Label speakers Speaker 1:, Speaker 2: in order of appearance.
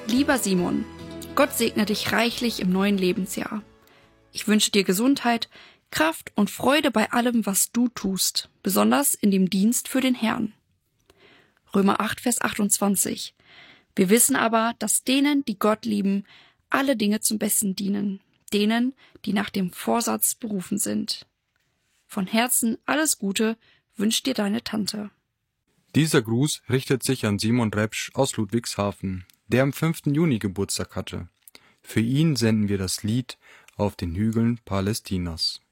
Speaker 1: Lieber Simon, Gott segne dich reichlich im neuen Lebensjahr. Ich wünsche dir Gesundheit, Kraft und Freude bei allem, was du tust, besonders in dem Dienst für den Herrn. Römer 8, Vers 28. Wir wissen aber, dass denen, die Gott lieben, alle Dinge zum Besten dienen, denen, die nach dem Vorsatz berufen sind. Von Herzen alles Gute wünscht dir deine Tante.
Speaker 2: Dieser Gruß richtet sich an Simon Repsch aus Ludwigshafen, der am 5. Juni Geburtstag hatte. Für ihn senden wir das Lied Auf den Hügeln Palästinas.